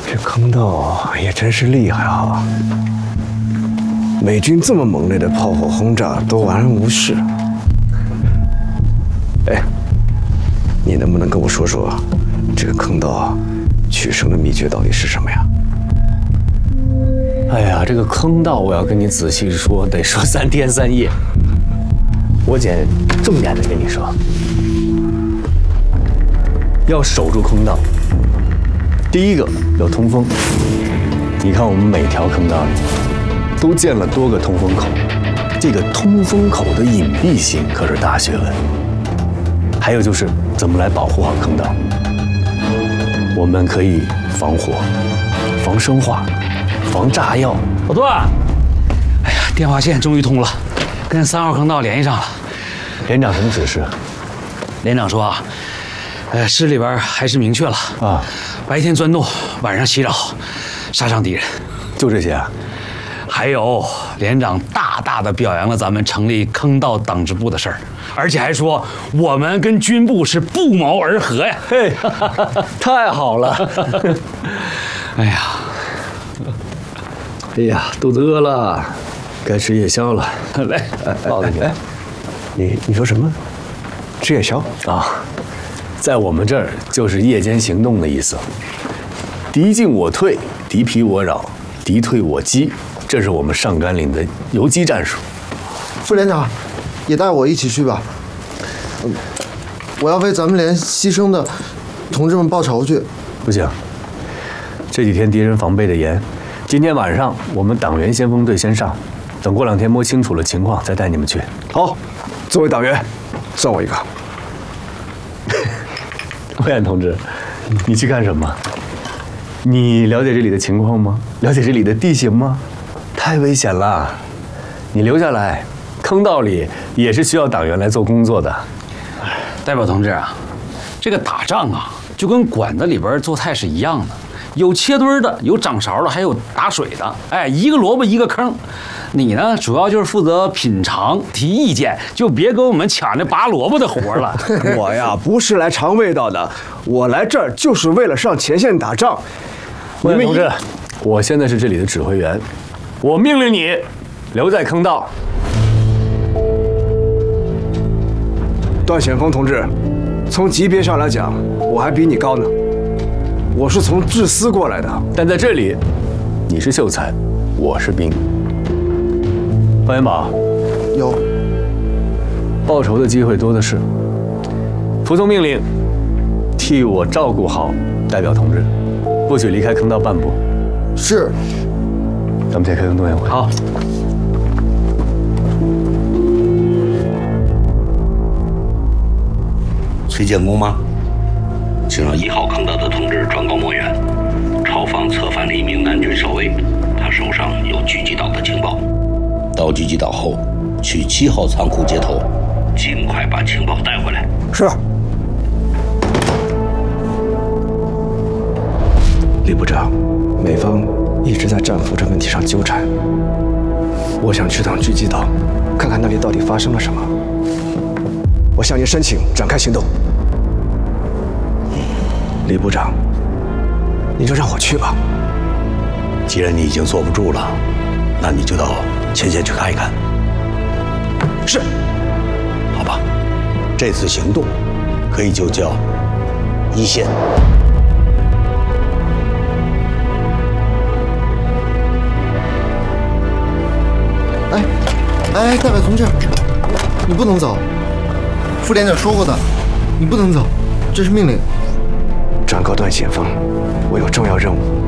这坑道也真是厉害啊！美军这么猛烈的炮火轰炸都安然无事。哎，你能不能跟我说说，这个坑道取胜的秘诀到底是什么呀？ 哎呀，这个坑道我要跟你仔细说，得说3天3夜。我简重点的跟你说，要守住坑道。第一个要通风，你看我们每条坑道里都建了多个通风口，这个通风口的隐蔽性可是大学问。还有就是怎么来保护好坑道，我们可以防火、防生化、防炸药。 老段，哎呀，电话线终于通了，跟3号坑道联系上了。 连长什么指示？ 连长说啊，师里边还是明确了啊，白天钻洞，晚上袭扰，杀伤敌人。 就这些啊？ 还有，连长大大的表扬了咱们成立坑道党支部的事儿，而且还说我们跟军部是不谋而合呀！ 嘿，太好了！ 哎呀， 哎呀，肚子饿了，该吃夜宵了。 来， 抱着你。 你说什么？吃夜宵啊？在我们这儿就是夜间行动的意思。敌进我退，敌疲我扰，敌退我击。这是我们上甘岭的游击战术。 副连长，也带我一起去吧。我要为咱们连牺牲的同志们报仇去。 不行，这几天敌人防备的严，今天晚上我们党员先锋队先上，等过2天摸清楚了情况再带你们去。 好，作为党员，算我一个。 魏安同志，你去干什么？你了解这里的情况吗？了解这里的地形吗？太危险了，你留下来，坑道里也是需要党员来做工作的。 代表同志啊，这个打仗啊，就跟馆子里边做菜是一样的，有切墩的，有掌勺的，还有打水的。哎，一个萝卜一个坑。你呢，主要就是负责品尝、提意见，就别跟我们抢那拔萝卜的活了。 我呀，不是来尝味道的，我来这儿就是为了上前线打仗。 魏同志，我现在是这里的指挥员，我命令你留在坑道。 段显峰同志，从级别上来讲，我还比你高呢。我是从治司过来的， 但在这里，你是秀才，我是兵。方元宝， 有报仇的机会多的是，服从命令，替我照顾好代表同志，不许离开坑道半步。 是。 咱们先开动动员会。 好。 崔建功吗？请让1号坑道的同志转告莫远，朝方策反了一名南军少尉，他手上有狙击岛的情报。到狙击岛后，去7号仓库接头，尽快把情报带回来。 是。李部长，美方一直在战俘这问题上纠缠，我想去趟狙击岛，看看那里到底发生了什么。我向您申请展开行动。李部长，你就让我去吧。 既然你已经坐不住了，那你就到前线去看一看。 是。 好吧，这次行动可以就叫一线。 哎，代表同志，你不能走。副连长说过的，你不能走，这是命令。 转告段显峰，我有重要任务。